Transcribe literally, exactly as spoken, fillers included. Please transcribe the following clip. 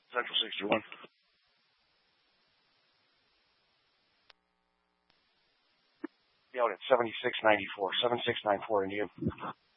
Central sixty-one. Be out at seventy-six ninety-four, seven six nine four Indian.